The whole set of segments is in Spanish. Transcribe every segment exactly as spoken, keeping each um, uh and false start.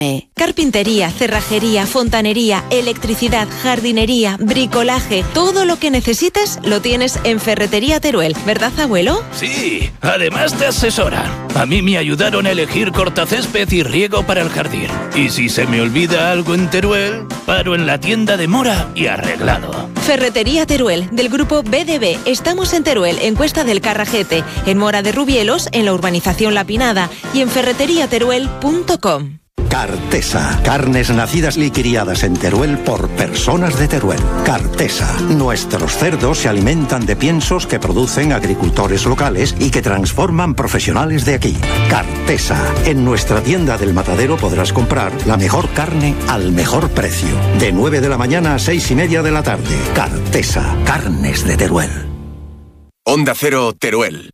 Carpintería, cerrajería, fontanería, electricidad, jardinería, bricolaje, todo lo que necesites lo tienes en Ferretería Teruel, ¿verdad, abuelo? Sí, además te asesoran. A mí me ayudaron a elegir cortacésped y riego para el jardín. Y si se me olvida algo en Teruel, paro en la tienda de Mora y arreglado. Ferretería Teruel, del grupo B D B. Estamos en Teruel, en Cuesta del Carrajete, en Mora de Rubielos, en la urbanización La Pinada y en ferretería teruel punto com. Cartesa, carnes nacidas y criadas en Teruel por personas de Teruel. Cartesa, nuestros cerdos se alimentan de piensos que producen agricultores locales y que transforman profesionales de aquí. Cartesa, en nuestra tienda del Matadero podrás comprar la mejor carne al mejor precio. De nueve de la mañana a seis y media de la tarde. Cartesa, carnes de Teruel. Onda Cero, Teruel.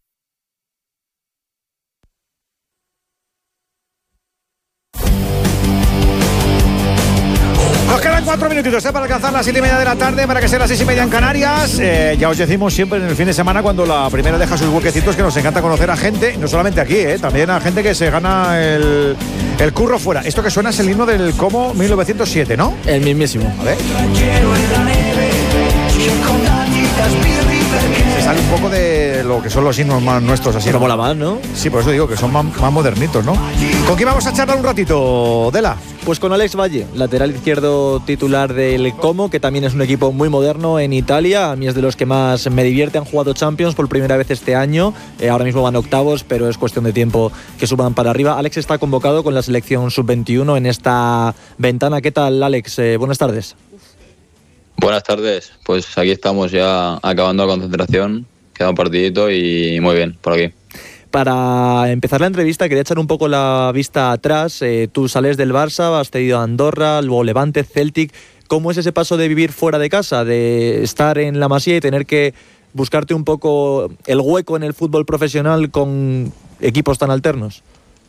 Nos quedan cuatro minutitos ¿eh? para alcanzar las siete y media de la tarde, para que sea las seis y media en Canarias. Eh, ya os decimos siempre en el fin de semana, cuando la primera deja sus huequecitos, que nos encanta conocer a gente, no solamente aquí, ¿eh? también a gente que se gana el, el curro fuera. Esto que suena es el himno del Como mil novecientos siete, ¿no? El mismísimo. A ver. Se sale un poco de lo que son los himnos más nuestros, así. Como la más, ¿no? Sí, por eso digo que son más, más modernitos, ¿no? ¿Con quién vamos a charlar un ratito, Dela? Pues con Alex Valle, lateral izquierdo titular del Como, que también es un equipo muy moderno en Italia. A mí es de los que más me divierte. Han jugado Champions por primera vez este año. Eh, ahora mismo van octavos, pero es cuestión de tiempo que suban para arriba. Alex está convocado con la selección sub veintiuno en esta ventana. ¿Qué tal, Alex? Eh, buenas tardes. Buenas tardes. Pues aquí estamos ya acabando la concentración. Queda un partidito y muy bien por aquí. Para empezar la entrevista quería echar un poco la vista atrás. Eh, tú sales del Barça, has cedido a Andorra, luego Levante, Celtic. ¿Cómo es ese paso de vivir fuera de casa, de estar en la Masía y tener que buscarte un poco el hueco en el fútbol profesional con equipos tan alternos?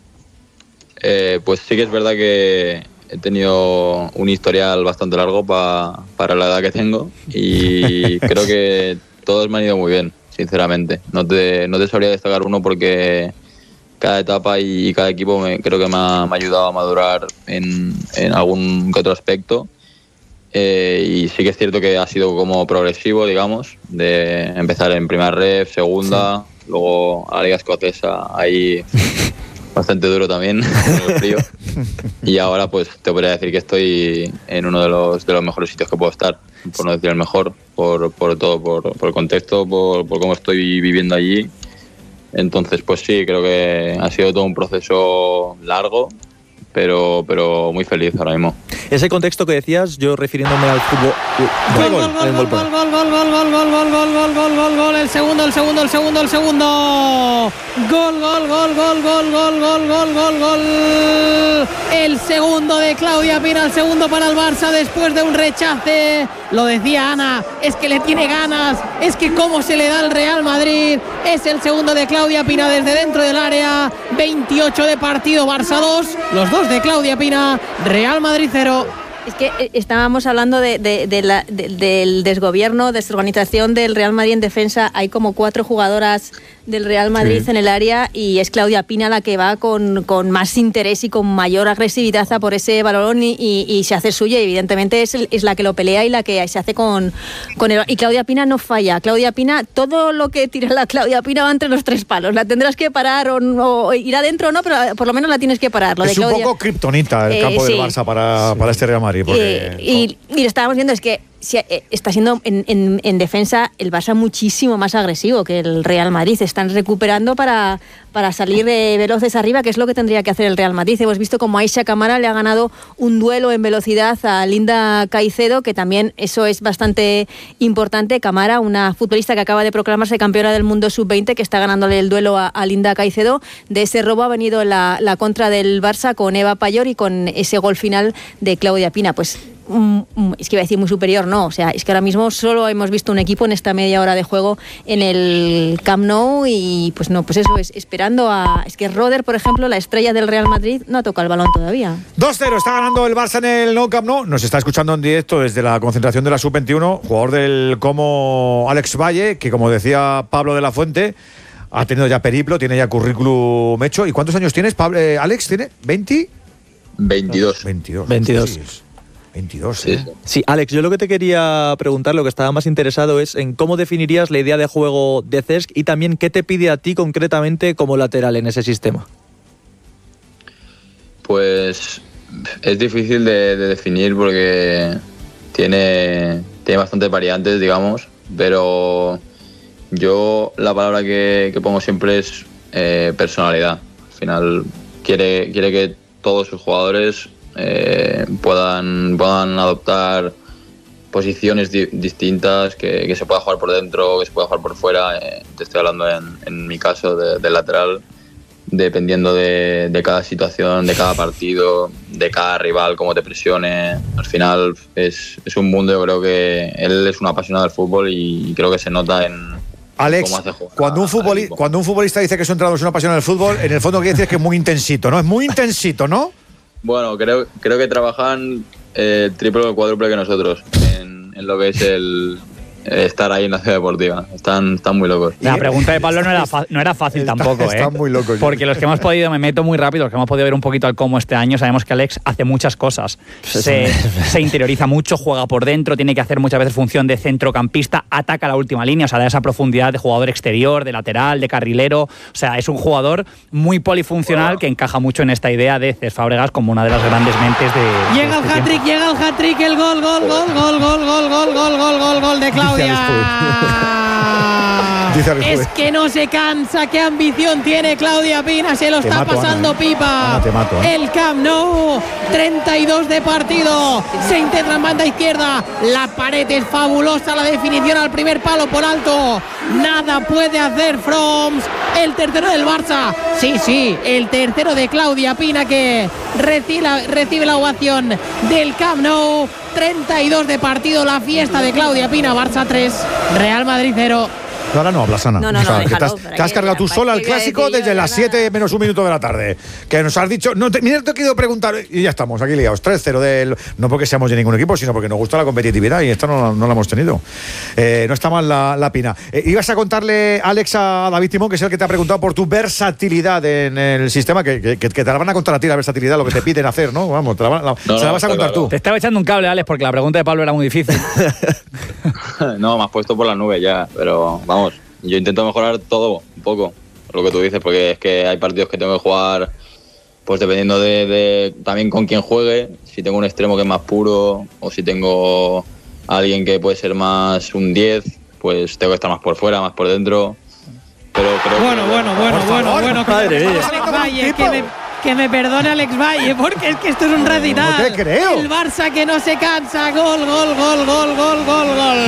Eh, pues sí que es verdad que he tenido un historial bastante largo pa, para la edad que tengo y creo que todos me han ido muy bien. Sinceramente, no te, no te sabría destacar uno porque cada etapa y cada equipo me, creo que me ha, me ha ayudado a madurar en, en algún que otro aspecto. Eh, y sí que es cierto que ha sido como progresivo, digamos, de empezar en primera ref, segunda, sí. Luego a la Liga Escocesa, ahí bastante duro también, en el frío. Y ahora pues te podría decir que estoy en uno de los, de los mejores sitios que puedo estar, por no decir el mejor, por, por todo, por, por el contexto, por, por cómo estoy viviendo allí. Entonces pues sí, creo que ha sido todo un proceso largo, pero, pero muy feliz ahora mismo. Ese contexto que decías, yo refiriéndome al fútbol. Gol, gol, gol, gol, gol, gol, gol, gol, gol, gol, gol, gol, gol, gol, gol, gol, el segundo, el segundo, el segundo, el segundo. Gol, gol, gol, gol, gol, gol, gol, gol, gol, gol. El segundo de Claudia Pina, el segundo para el Barça después de un rechace. Lo decía Ana, es que le tiene ganas, es que cómo se le da al Real Madrid. Es el segundo de Claudia Pina desde dentro del área. veintiocho de partido, Barça dos, los dos de Claudia Pina, Real Madrid cero. Es que estábamos hablando de, de, de la, de, del desgobierno, desorganización del Real Madrid en defensa. Hay como cuatro jugadoras del Real Madrid sí. en el área y es Claudia Pina la que va con, con más interés y con mayor agresividad a por ese balón y, y, y se hace suya. Y evidentemente es, es la que lo pelea y la que se hace con, con el... Y Claudia Pina no falla. Claudia Pina, todo lo que tira la Claudia Pina va entre los tres palos. La tendrás que parar o, o ir adentro o no, pero por lo menos la tienes que parar. Lo es de Claudia... un poco kriptonita el eh, campo sí. del Barça para, para este Real Madrid. Porque... Eh, y, y lo estábamos viendo, es que si, eh, está siendo en, en, en defensa el Barça muchísimo más agresivo que el Real Madrid. Están recuperando para, para salir eh, veloces arriba, que es lo que tendría que hacer el Real Madrid. Hemos visto como Aisha Camara le ha ganado un duelo en velocidad a Linda Caicedo, que también eso es bastante importante. Camara, una futbolista que acaba de proclamarse campeona del mundo sub veinte, que está ganándole el duelo a, a Linda Caicedo. De ese robo ha venido la, la contra del Barça con Eva Payor y con ese gol final de Claudia Pina. Pues es que iba a decir muy superior, no, o sea, es que ahora mismo solo hemos visto un equipo en esta media hora de juego en el Camp Nou y pues no, pues eso es, esperando a... Es que Roder, por ejemplo, la estrella del Real Madrid, no ha tocado el balón todavía. dos cero, está ganando el Barça en el Nou Camp Nou, nos está escuchando en directo desde la concentración de la sub veintiuno, jugador del Como Alex Valle, que como decía Pablo de la Fuente, ha tenido ya periplo, tiene ya currículum hecho. ¿Y cuántos años tienes, Pablo, eh, Alex? ¿Tiene? ¿veinte? veintidós. veintidós. veintidós. veintidós, Sí, ¿eh? sí. Sí, Alex, yo lo que te quería preguntar, lo que estaba más interesado es en cómo definirías la idea de juego de Cesc y también qué te pide a ti concretamente como lateral en ese sistema. Pues es difícil de, de definir porque tiene, tiene bastantes variantes, digamos, pero yo la palabra que, que pongo siempre es eh, personalidad. Al final quiere, quiere que todos sus jugadores eh, puedan, puedan adoptar posiciones di- distintas, que, que se pueda jugar por dentro, que se pueda jugar por fuera. Eh, te estoy hablando en, en mi caso de, de lateral, dependiendo de, de cada situación, de cada partido, de cada rival, cómo te presione. Al final es, es un mundo, yo creo que él es un apasionado del fútbol y creo que se nota en Alex, cómo hace jugar cuando un, al futboli- equipo. cuando un futbolista dice que su entrenador es una pasión del fútbol, en el fondo quiere decir que es muy intensito, ¿no? Es muy intensito, ¿no? Bueno, creo, creo que trabajan eh, triple o cuádruple que nosotros en, en lo que es el eh, estar ahí en la ciudad deportiva. Están, están muy locos. La pregunta de Pablo no era, fa- no era fácil Está- tampoco, ¿eh? están muy locos. Porque los que hemos podido, me meto muy rápido, los que hemos podido ver un poquito al cómo este año, sabemos que Alex hace muchas cosas. Se, se interioriza mucho, juega por dentro, tiene que hacer muchas veces función de centrocampista, ataca la última línea, o sea, da esa profundidad de jugador exterior, de lateral, de carrilero. O sea, es un jugador muy polifuncional que encaja mucho en esta idea de Cesc Fábregas como una de las grandes mentes de. de Llega el este tiempo. hat-trick, llega el hat-trick, el gol, gol, gol, gol, gol, gol, gol, gol, gol, gol, gol de Claudia. Dice Alex Es Puig. que no se cansa, qué ambición tiene Claudia Pina, se lo Te está mato, pasando Ana, ¿eh? pipa. Ana, te mato, ¿eh? El Camp Nou, treinta y dos de partido, se integra en banda izquierda, la pared es fabulosa, la definición al primer palo por alto, nada puede hacer Froms, el tercero del Barça, sí, sí, el tercero de Claudia Pina que recibe la, recibe la ovación del Camp Nou. treinta y dos de partido, la fiesta de Claudia Pina. Barça tres, Real Madrid cero. Ahora no hablas, Ana. No, no, no, que te déjalo, has, para te has que- cargado tú para sola que el voy a clásico decir yo desde las nada. siete menos un minuto de la tarde. Que nos has dicho. No te, mira, te he querido preguntar. Y ya estamos aquí liados. tres cero del. No porque seamos de ningún equipo, sino porque nos gusta la competitividad y esta no, no la hemos tenido. Eh, no está mal la, la Pina. Eh, ibas a contarle, Alex, a David Timón, que es el que te ha preguntado por tu versatilidad en el sistema, que, que, que te la van a contar a ti, la versatilidad, lo que te piden hacer, ¿no? Vamos, te la, van- la- No, se la no, vas a está contar claro. tú. Te estaba echando un cable, Alex, porque la pregunta de Pablo era muy difícil. No, me has puesto por la nube ya, pero vamos, yo intento mejorar todo un poco, lo que tú dices, porque es que hay partidos que tengo que jugar, pues dependiendo de, de también con quién juegue, si tengo un extremo que es más puro o si tengo a alguien que puede ser más un diez, pues tengo que estar más por fuera, más por dentro. Pero creo Bueno, que, bueno, bueno, Por bueno, favor, bueno. Que madre me mía. perdone Alex Valle, que me, que me perdone Alex Valle, porque es que esto es un recital. No te creo. El Barça que no se cansa. Gol, gol, gol, gol, gol, gol, gol.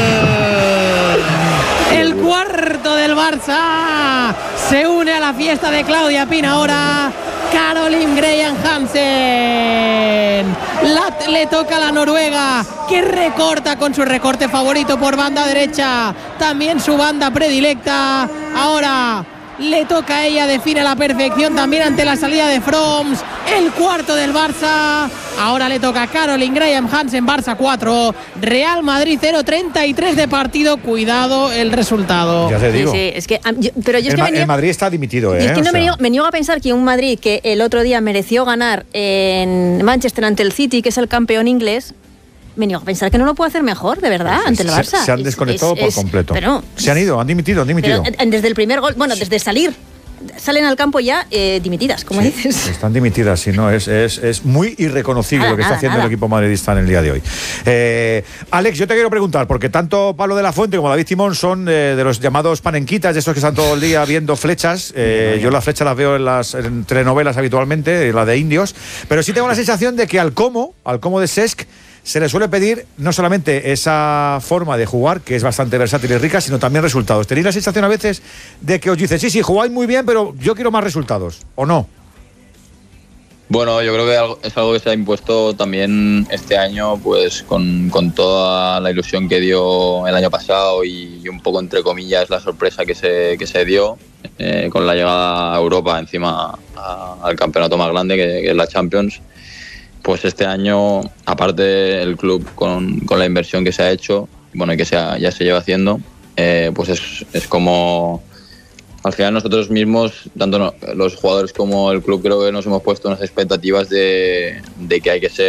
El cuarto del Barça se une a la fiesta de Claudia Pina ahora. Caroline Graham Hansen. La, le toca a la noruega, que recorta con su recorte favorito por banda derecha. También su banda predilecta. Ahora le toca a ella, define a la perfección también ante la salida de Froms. El cuarto del Barça. Ahora le toca a Caroline Graham Hansen. Barça cuatro, Real Madrid cero, treinta y tres de partido. Cuidado el resultado. Ya te Sí, digo. sí, es que, am- yo- pero yo es El, que Ma- me el niego- Madrid está dimitido, ¿eh? y es que O no me, sea, niego, me niego a pensar que un Madrid que el otro día mereció ganar en Manchester ante el City, que es el campeón inglés, me niego a pensar que no lo puede hacer mejor, de verdad, ante el se- Barça. Se han Es- desconectado es- por es- completo. Pero, se han ido, han dimitido, han dimitido. pero, eh, desde el primer gol, bueno, desde salir, salen al campo ya eh, dimitidas, como Sí, dices. están dimitidas, sí, no, es, es, es muy irreconocible Nada, lo que está nada, haciendo nada. el equipo madridista en el día de hoy. Eh, Alex, yo te quiero preguntar, porque tanto Pablo de la Fuente como David Timón son eh, de los llamados panenquitas, de esos que están todo el día viendo flechas. Eh, yo las flechas las veo en las en telenovelas habitualmente, la de indios, pero sí tengo la sensación de que al Como, al Como de Cesc, se le suele pedir no solamente esa forma de jugar, que es bastante versátil y rica, sino también resultados. ¿Tenéis la sensación a veces de que os dicen, sí, sí, jugáis muy bien, pero yo quiero más resultados, o no? Bueno, yo creo que algo- es algo que se ha impuesto también este año, pues con, con toda la ilusión que dio el año pasado y, y un poco entre comillas la sorpresa que se, que se dio eh, con la llegada a Europa encima a- al campeonato más grande que, que es la Champions. Pues este año, aparte el club con, con la inversión que se ha hecho, bueno, y que se ha- ya se lleva haciendo, eh, pues es, es como al final nosotros mismos, tanto no, los jugadores como el club, creo que nos hemos puesto unas expectativas de, de que hay que ser